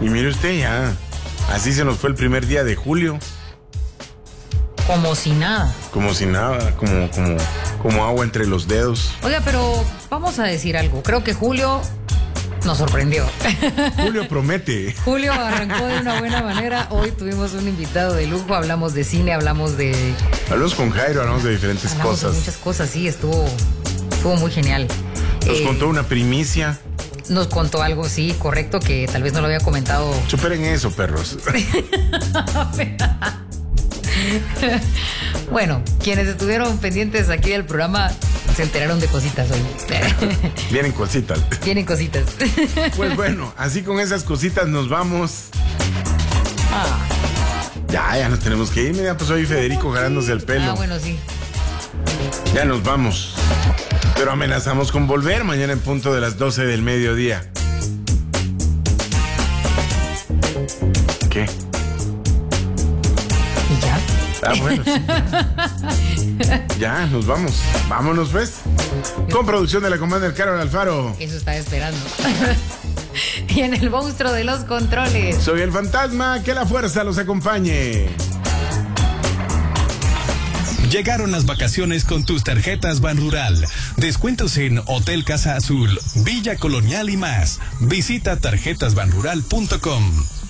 Y mire usted ya, así se nos fue el primer día de julio. Como si nada. Como si nada, como agua entre los dedos. Oiga, pero vamos a decir algo. Creo que Julio nos sorprendió. Julio promete. Julio arrancó de una buena manera. Hoy tuvimos un invitado de lujo. Hablamos de cine, hablamos con Jairo, hablamos de diferentes cosas. De muchas cosas, sí, estuvo muy genial. Nos contó una primicia. Nos contó algo, sí, correcto, que tal vez no lo había comentado. Superen eso, perros. Bueno, quienes estuvieron pendientes aquí del programa se enteraron de cositas hoy. Vienen cositas. Vienen cositas. Pues bueno, así con esas cositas nos vamos. Ya nos tenemos que ir. Mira, pues hoy Federico jalándose el pelo. Bueno, sí. Ya nos vamos. Pero amenazamos con volver mañana en punto de las 12 del mediodía. ¿Qué? ¿Y ya? Bueno, sí. Ya, nos vamos. Vámonos, pues. Con producción de la Commander Carol Alfaro. Eso estaba esperando. Y en el monstruo de los controles. Soy el fantasma, que la fuerza los acompañe. Llegaron las vacaciones con tus tarjetas Banrural. Descuentos en Hotel Casa Azul, Villa Colonial y más. Visita tarjetasbanrural.com.